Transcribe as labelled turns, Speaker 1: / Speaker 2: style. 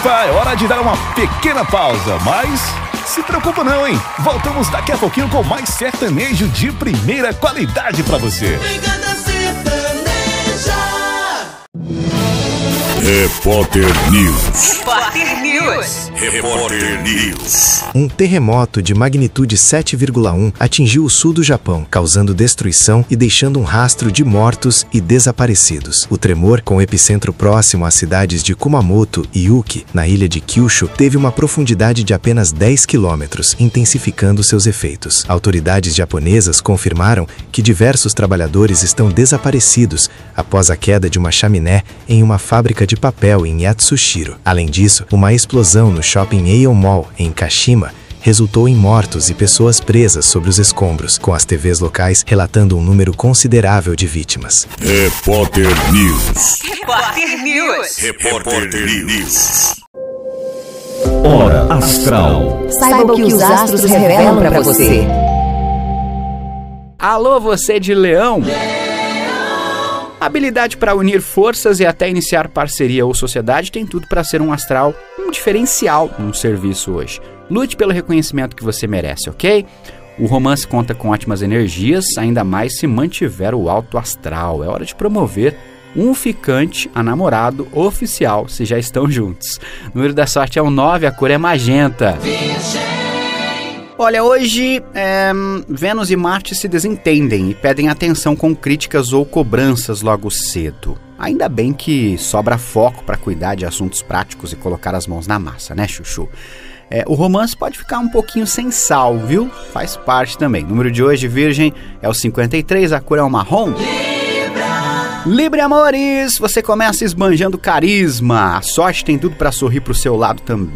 Speaker 1: Opa, é hora de dar uma pequena pausa, mas se preocupa não, hein? Voltamos daqui a pouquinho com mais sertanejo de primeira qualidade pra você.
Speaker 2: Repórter News.
Speaker 3: Repórter News.
Speaker 2: Repórter News.
Speaker 4: Um terremoto de magnitude 7,1 atingiu o sul do Japão, causando destruição e deixando um rastro de mortos e desaparecidos. O tremor, com epicentro próximo às cidades de Kumamoto e Uki, na ilha de Kyushu, teve uma profundidade de apenas 10 quilômetros, intensificando seus efeitos. Autoridades japonesas confirmaram que diversos trabalhadores estão desaparecidos após a queda de uma chaminé em uma fábrica de papel em Yatsushiro. Além disso, uma explosão no shopping Aeon Mall, em Kashima, resultou em mortos e pessoas presas sobre os escombros, com as TVs locais relatando um número considerável de vítimas.
Speaker 2: Repórter News.
Speaker 3: Repórter News.
Speaker 2: Repórter News.
Speaker 1: Hora Astral.
Speaker 5: Saiba o que os astros revelam para você.
Speaker 6: Alô, você de Leão? Habilidade para unir forças e até iniciar parceria ou sociedade tem tudo para ser um astral, um diferencial num serviço hoje. Lute pelo reconhecimento que você merece, ok? O romance conta com ótimas energias, ainda mais se mantiver o alto astral. É hora de promover um ficante a namorado oficial, se já estão juntos. O número da sorte é o 9, a cor é magenta. Olha, hoje Vênus e Marte se desentendem e pedem atenção com críticas ou cobranças logo cedo. Ainda bem que sobra foco para cuidar de assuntos práticos e colocar as mãos na massa, né, Chuchu? O romance pode ficar um pouquinho sem sal, viu? Faz parte também. O número de hoje, Virgem, é o 53, a cor é o marrom. Libra, amores! Você começa esbanjando carisma. A sorte tem tudo para sorrir pro seu lado também.